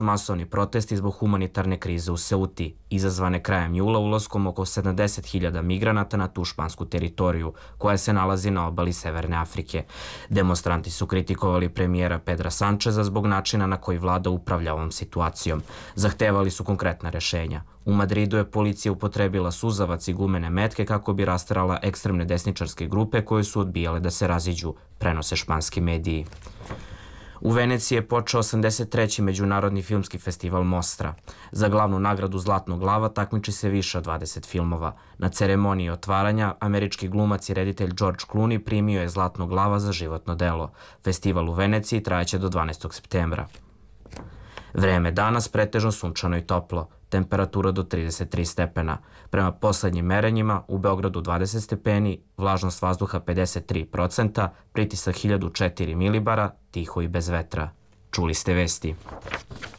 Masovni protesti zbog humanitarne krize u Seuti, izazvane krajem jula ulaskom oko 70.000 migranata na tu špansku teritoriju, koja se nalazi na obali Severne Afrike. Demonstranti su kritikovali premijera Pedra Sančeza zbog načina na koji vlada upravlja ovom situacijom. Zahtevali su konkretna rešenja. U Madridu je policija upotrebila suzavac i gumene metke kako bi rasterala ekstremne desničarske grupe koje su odbijale da se raziđu, prenose španski mediji. U Veneciji je počeo 83. Međunarodni filmski festival Mostra. Za glavnu nagradu Zlatnog lava takmiči se više od 20 filmova. Na ceremoniji otvaranja američki glumac i reditelj George Clooney primio je Zlatnog lava za životno delo. Festival u Veneciji trajaće do 12. septembra. Vreme danas pretežno sunčano i toplo, temperatura do 33 stepena. Prema poslednjim merenjima u Beogradu 20 stepeni, vlažnost vazduha 53%, pritisak 1004 milibara, tiho i bez vetra. Čuli ste vesti.